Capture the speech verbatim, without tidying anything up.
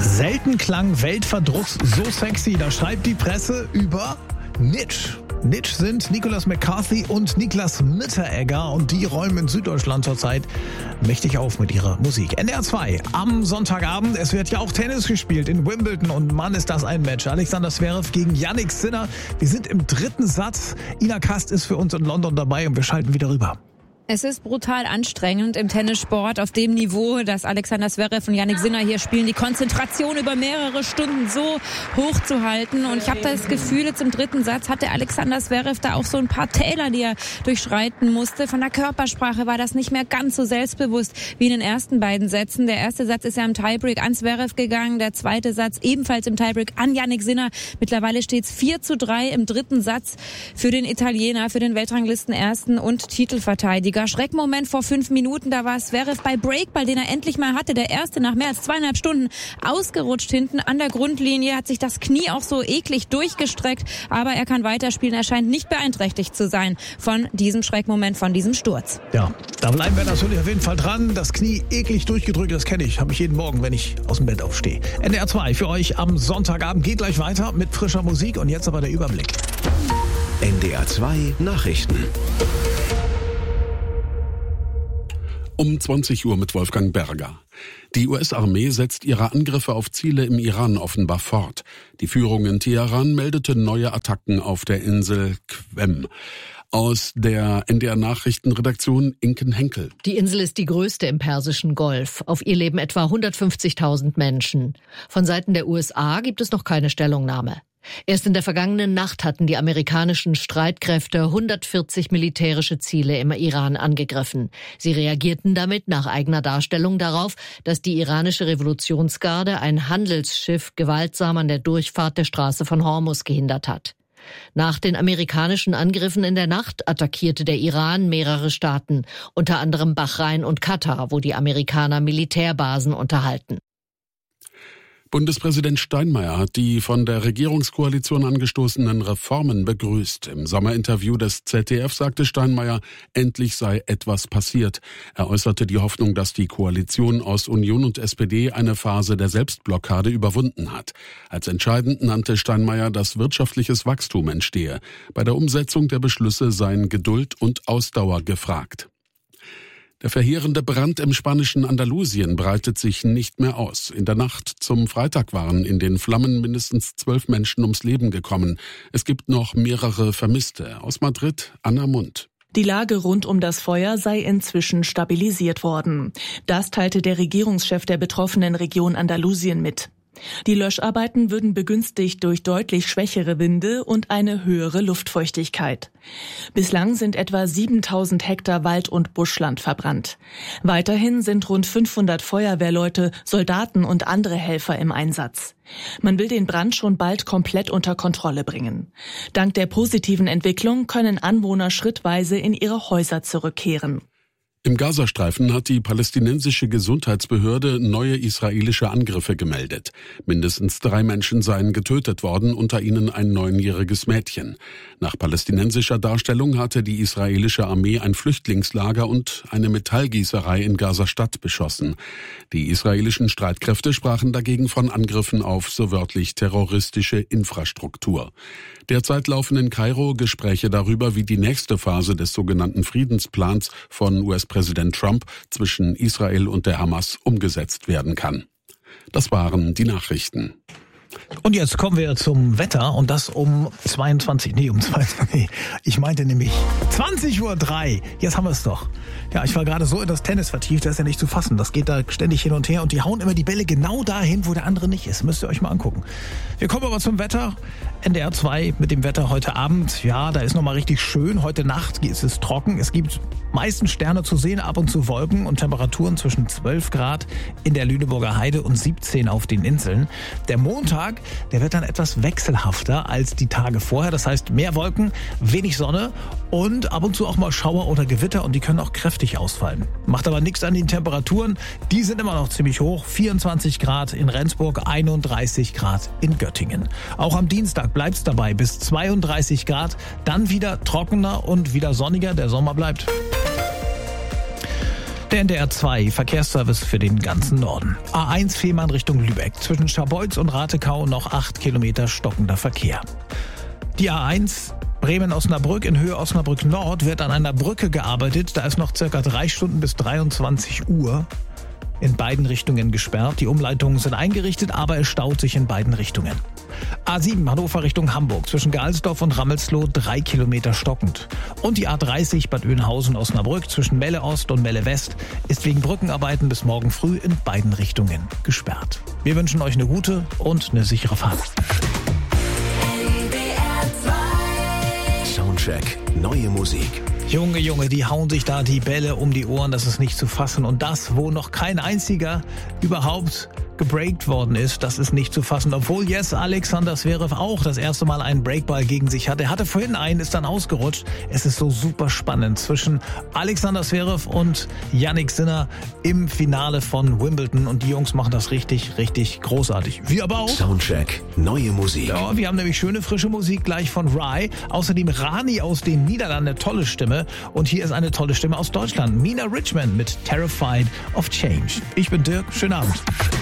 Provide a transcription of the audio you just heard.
Selten klang Weltverdruss so sexy, da schreibt die Presse über Nitsch. Nitsch sind Nicolas McCarthy und Niklas Mitteregger und die räumen in Süddeutschland zurzeit mächtig auf mit ihrer Musik. N D R zwei am Sonntagabend. Es wird ja auch Tennis gespielt in Wimbledon und Mann, ist das ein Match. Alexander Zverev gegen Jannik Sinner. Wir sind im dritten Satz. Ina Kast ist für uns in London dabei und wir schalten wieder rüber. Es ist brutal anstrengend im Tennissport auf dem Niveau, dass Alexander Zverev und Jannik Sinner hier spielen, die Konzentration über mehrere Stunden so hoch zu halten. Und ich habe das Gefühl, jetzt im dritten Satz hatte Alexander Zverev da auch so ein paar Täler, die er durchschreiten musste. Von der Körpersprache war das nicht mehr ganz so selbstbewusst wie in den ersten beiden Sätzen. Der erste Satz ist ja im Tiebreak an Zverev gegangen, der zweite Satz ebenfalls im Tiebreak an Jannik Sinner. Mittlerweile steht es vier zu drei im dritten Satz für den Italiener, für den Weltranglisten-Ersten und Titelverteidiger. Schreckmoment vor fünf Minuten, da war Zverev bei Breakball, den er endlich mal hatte. Der erste nach mehr als zweieinhalb Stunden ausgerutscht hinten an der Grundlinie, hat sich das Knie auch so eklig durchgestreckt, aber er kann weiterspielen. Er scheint nicht beeinträchtigt zu sein von diesem Schreckmoment, von diesem Sturz. Ja, da bleiben wir natürlich auf jeden Fall dran. Das Knie eklig durchgedrückt, das kenne ich, habe ich jeden Morgen, wenn ich aus dem Bett aufstehe. N D R zwei für euch am Sonntagabend geht gleich weiter mit frischer Musik und jetzt aber der Überblick. N D R zwei Nachrichten. Um zwanzig Uhr mit Wolfgang Berger. Die U S-Armee setzt ihre Angriffe auf Ziele im Iran offenbar fort. Die Führung in Teheran meldete neue Attacken auf der Insel Qem. Aus der N D R-Nachrichtenredaktion Inken Henkel. Die Insel ist die größte im Persischen Golf. Auf ihr leben etwa hundertfünfzigtausend Menschen. Von Seiten der U S A gibt es noch keine Stellungnahme. Erst in der vergangenen Nacht hatten die amerikanischen Streitkräfte hundertvierzig militärische Ziele im Iran angegriffen. Sie reagierten damit nach eigener Darstellung darauf, dass die iranische Revolutionsgarde ein Handelsschiff gewaltsam an der Durchfahrt der Straße von Hormuz gehindert hat. Nach den amerikanischen Angriffen in der Nacht attackierte der Iran mehrere Staaten, unter anderem Bahrain und Katar, wo die Amerikaner Militärbasen unterhalten. Bundespräsident Steinmeier hat die von der Regierungskoalition angestoßenen Reformen begrüßt. Im Sommerinterview des Z D F sagte Steinmeier, endlich sei etwas passiert. Er äußerte die Hoffnung, dass die Koalition aus Union und S P D eine Phase der Selbstblockade überwunden hat. Als entscheidend nannte Steinmeier, dass wirtschaftliches Wachstum entstehe. Bei der Umsetzung der Beschlüsse seien Geduld und Ausdauer gefragt. Der verheerende Brand im spanischen Andalusien breitet sich nicht mehr aus. In der Nacht zum Freitag waren in den Flammen mindestens zwölf Menschen ums Leben gekommen. Es gibt noch mehrere Vermisste. Aus Madrid, Anna Mund. Die Lage rund um das Feuer sei inzwischen stabilisiert worden. Das teilte der Regierungschef der betroffenen Region Andalusien mit. Die Löscharbeiten würden begünstigt durch deutlich schwächere Winde und eine höhere Luftfeuchtigkeit. Bislang sind etwa siebentausend Hektar Wald- und Buschland verbrannt. Weiterhin sind rund fünfhundert Feuerwehrleute, Soldaten und andere Helfer im Einsatz. Man will den Brand schon bald komplett unter Kontrolle bringen. Dank der positiven Entwicklung können Anwohner schrittweise in ihre Häuser zurückkehren. Im Gazastreifen hat die palästinensische Gesundheitsbehörde neue israelische Angriffe gemeldet. Mindestens drei Menschen seien getötet worden, unter ihnen ein neunjähriges Mädchen. Nach palästinensischer Darstellung hatte die israelische Armee ein Flüchtlingslager und eine Metallgießerei in Gaza-Stadt beschossen. Die israelischen Streitkräfte sprachen dagegen von Angriffen auf so wörtlich terroristische Infrastruktur. Derzeit laufen in Kairo Gespräche darüber, wie die nächste Phase des sogenannten Friedensplans von U S-Präsident Trump zwischen Israel und der Hamas umgesetzt werden kann. Das waren die Nachrichten. Und jetzt kommen wir zum Wetter und das um zweiundzwanzig, nee, um zweiundzwanzig, nee, ich meinte nämlich zwanzig Uhr drei. Jetzt haben wir es doch. Ja, ich war gerade so in das Tennis vertieft, das ist ja nicht zu fassen. Das geht da ständig hin und her und die hauen immer die Bälle genau dahin, wo der andere nicht ist. Müsst ihr euch mal angucken. Wir kommen aber zum Wetter. N D R zwei mit dem Wetter heute Abend. Ja, da ist nochmal richtig schön. Heute Nacht ist es trocken. Es gibt meistens Sterne zu sehen, ab und zu Wolken und Temperaturen zwischen zwölf Grad in der Lüneburger Heide und siebzehn auf den Inseln. Der Montag, der wird dann etwas wechselhafter als die Tage vorher. Das heißt mehr Wolken, wenig Sonne und ab und zu auch mal Schauer oder Gewitter und die können auch kräftig ausfallen. Macht aber nichts an den Temperaturen. Die sind immer noch ziemlich hoch. vierundzwanzig Grad in Rendsburg, einunddreißig Grad in Göttingen. Auch am Dienstag bleibt es dabei bis zweiunddreißig Grad. Dann wieder trockener und wieder sonniger. Der Sommer bleibt. Der N D R zwei Verkehrsservice für den ganzen Norden. A eins Fehmarn Richtung Lübeck. Zwischen Scharbeutz und Ratekau noch acht Kilometer stockender Verkehr. Die A eins Bremen-Osnabrück in Höhe Osnabrück Nord wird an einer Brücke gearbeitet. Da ist noch circa drei Stunden bis dreiundzwanzig Uhr in beiden Richtungen gesperrt. Die Umleitungen sind eingerichtet, aber es staut sich in beiden Richtungen. A sieben Hannover Richtung Hamburg. Zwischen Galsdorf und Rammelsloh drei Kilometer stockend. Und die A dreißig Bad Oeynhausen-Osnabrück zwischen Melle Ost und Melle West ist wegen Brückenarbeiten bis morgen früh in beiden Richtungen gesperrt. Wir wünschen euch eine gute und eine sichere Fahrt. Soundcheck, neue Musik. Junge, Junge, die hauen sich da die Bälle um die Ohren, das ist nicht zu fassen. Und das, wo noch kein einziger überhaupt gebreakt worden ist, das ist nicht zu fassen. Obwohl jetzt Alexander Zverev auch das erste Mal einen Breakball gegen sich hatte. Er hatte vorhin einen, ist dann ausgerutscht. Es ist so super spannend zwischen Alexander Zverev und Jannik Sinner im Finale von Wimbledon. Und die Jungs machen das richtig, richtig großartig. Wir aber auch. Soundcheck, neue Musik. Ja, wir haben nämlich schöne, frische Musik gleich von Rye. Außerdem Rani aus den Niederlanden, eine tolle Stimme. Und hier ist eine tolle Stimme aus Deutschland. Mina Richman mit Terrified of Change. Ich bin Dirk, schönen Abend.